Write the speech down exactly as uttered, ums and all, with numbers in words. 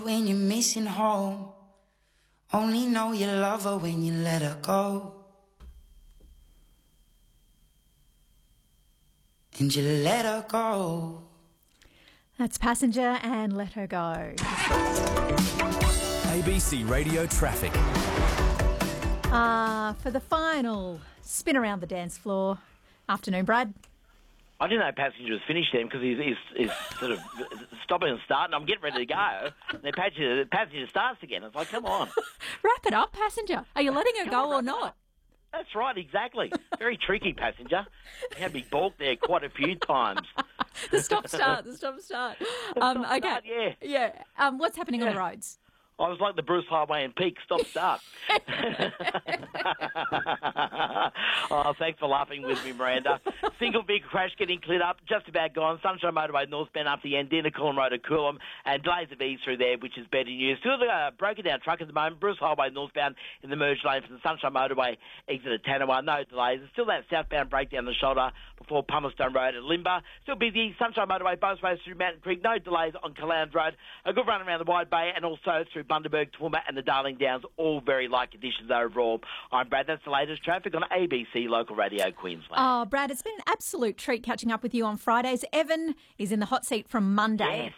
When you're missing home, only know you love her when you let her go. And you let her go. That's Passenger and Let Her Go. A B C Radio Traffic. Uh, for the final spin around the dance floor. Afternoon, Brad. I didn't know Passenger was finished then because he's, he's, he's sort of stopping and starting. I'm getting ready to go. And then Passenger, Passenger starts again. It's like, come on. Wrap it up, Passenger. Are you letting her go or not? That's right, exactly. Very tricky, Passenger. You had me balked there quite a few times. The stop-start, the stop-start. Um, okay. Start, yeah. Yeah. Um, what's happening yeah. on the roads? I was like the Bruce Highway and Peak, stop, start. Oh, thanks for laughing with me, Miranda. Single big crash getting cleared up, just about gone. Sunshine Motorway northbound up the end, Coolum Road to Coolum, and delays of ease through there, which is better news. Still the uh, broken down truck at the moment, Bruce Highway northbound in the merge lane from the Sunshine Motorway exit at Tanawa, no delays. Still that southbound breakdown the shoulder before Palmerston Road at Limber. Still busy, Sunshine Motorway both ways through Mountain Creek, no delays on Calowndes Road. A good run around the Wide Bay and also through Bundaberg, Toowoomba and the Darling Downs, all very light conditions overall. I'm Brad, that's the latest traffic on A B C Local Radio Queensland. Oh, Brad, it's been an absolute treat catching up with you on Fridays. Evan is in the hot seat from Monday. Yes.